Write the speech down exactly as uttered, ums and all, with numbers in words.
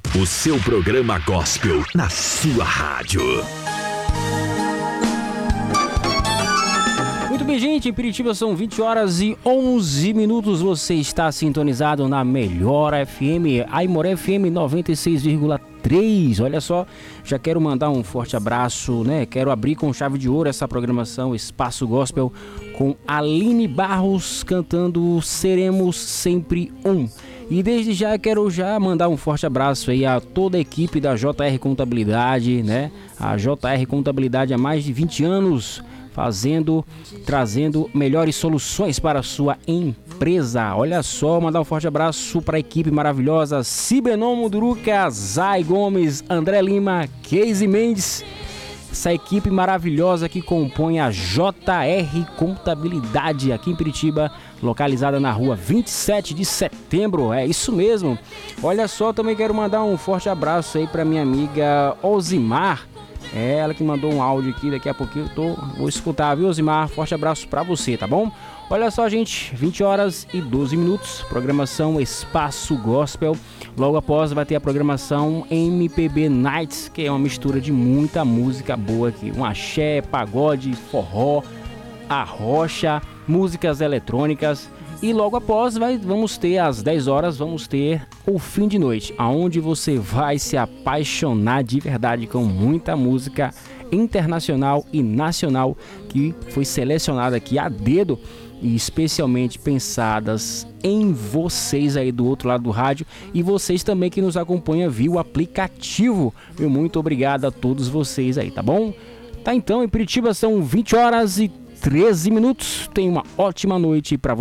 O seu programa gospel na sua rádio. Muito bem, gente, em Piritiba são vinte horas e onze minutos. Você está sintonizado na melhor F M, Aimoré F M noventa e seis vírgula três. Olha só, já quero mandar um forte abraço, né? Quero abrir com chave de ouro essa programação Espaço Gospel com Aline Barros cantando Seremos Sempre Um. E desde já quero já mandar um forte abraço aí a toda a equipe da J R Contabilidade, né? A J R Contabilidade há mais de vinte anos fazendo, trazendo melhores soluções para a sua empresa. Olha só, mandar um forte abraço para a equipe maravilhosa Cibenon Munduruca, Zay Gomes, André Lima, Casey Mendes. Essa equipe maravilhosa que compõe a J R Contabilidade aqui em Piritiba, localizada na rua vinte e sete de setembro, é isso mesmo. Olha só, também quero mandar um forte abraço aí para minha amiga Osimar. É ela que mandou um áudio aqui, daqui a pouquinho eu tô, vou escutar, viu, Osimar? Forte abraço pra você, tá bom? Olha só, gente, vinte horas e doze minutos, programação Espaço Gospel. Logo após vai ter a programação M P B Nights, que é uma mistura de muita música boa aqui. Um axé, pagode, forró, arrocha, músicas eletrônicas. E logo após vai, vamos ter às dez horas, vamos ter o fim de noite, onde você vai se apaixonar de verdade com muita música internacional e nacional que foi selecionada aqui a dedo e especialmente pensadas em vocês aí do outro lado do rádio e vocês também que nos acompanham via o aplicativo. Meu muito obrigado a todos vocês aí, tá bom? Tá, então, em Piritiba são vinte horas e treze minutos. Tenha uma ótima noite para você.